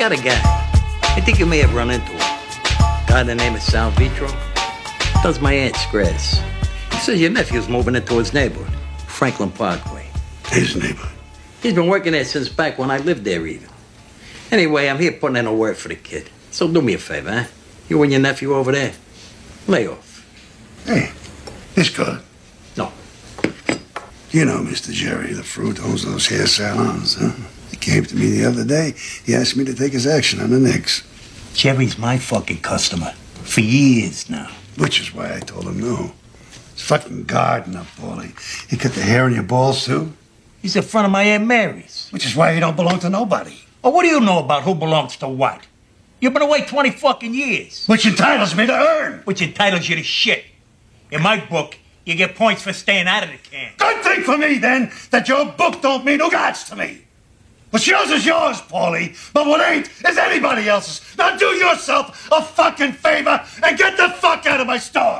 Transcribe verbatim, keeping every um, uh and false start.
got a guy. I think you may have run into him. A guy the name of Sal Vitro. Does my aunt's grass. He says your nephew's moving into his neighborhood, Franklin Parkway. His neighborhood? He's been working there since back when I lived there even. Anyway, I'm here putting in a word for the kid. So do me a favor, huh? You and your nephew over there. Lay off. Hey, it's good. No. You know Mister Jerry, the fruit, owns those hair salons, huh? He came to me the other day. He asked me to take his action on the Knicks. Jerry's my fucking customer. For years now. Which is why I told him no. It's fucking garden up, Paulie. He cut the hair on your balls, too? He's in front of my Aunt Mary's. Which is why he don't belong to nobody. Oh, what do you know about who belongs to what? You've been away twenty fucking years. Which entitles me to earn. Which entitles you to shit. In my book, you get points for staying out of the can. Good thing for me, then, that your book don't mean ugots to me. What's yours is yours, Paulie, but what ain't is anybody else's. Now do yourself a fucking favor and get the fuck out of my store.